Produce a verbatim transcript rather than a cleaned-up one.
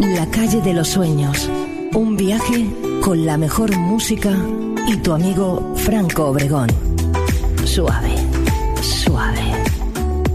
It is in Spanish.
La calle de los sueños. Un viaje con la mejor música y tu amigo Franco Obregón. Suave, suave.